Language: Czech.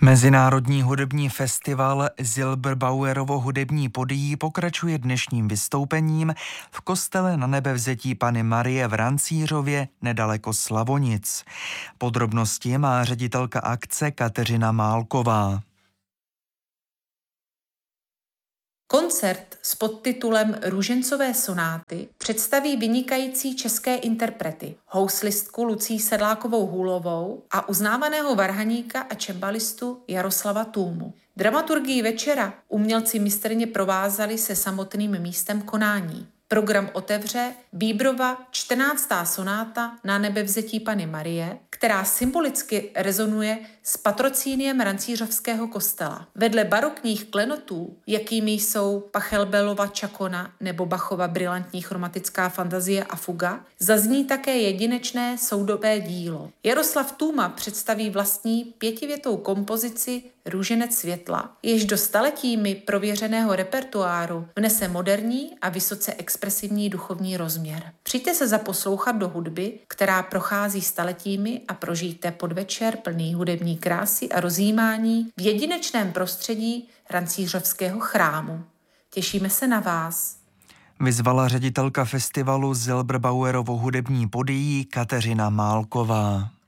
Mezinárodní hudební festival Zilberbauerovo hudební podyjí pokračuje dnešním vystoupením v kostele Nanebevzetí Panny Marie v Rancířově nedaleko Slavonic. Podrobnosti má ředitelka akce Kateřina Málková. Koncert s podtitulem Růžencové sonáty představí vynikající české interprety, houslistku Lucii Sedlákovou Hůlovou a uznávaného varhaníka a čembalistu Jaroslava Tůmu. Dramaturgii večera umělci mistrně provázali se samotným místem konání. Program otevře Bíbrova 14. sonáta Na nebevzetí Panny Marie, která symbolicky rezonuje s patrocíniem Rancířovského kostela. Vedle barokních klenotů, jakými jsou Pachelbelova Čakona nebo Bachova brilantní chromatická fantazie a fuga, zazní také jedinečné soudobé dílo. Jaroslav Tůma představí vlastní pětivětou kompozici Růženec světla, jež do staletími prověřeného repertoáru vnese moderní a vysoce expresivní duchovní rozměr. Přijďte se zaposlouchat do hudby, která prochází staletími a prožijte podvečer plný hudební krásy a rozjímání v jedinečném prostředí Rancířovského chrámu. Těšíme se na vás. Vyzvala ředitelka festivalu Zilberbauerovo hudební podyjí Kateřina Málková.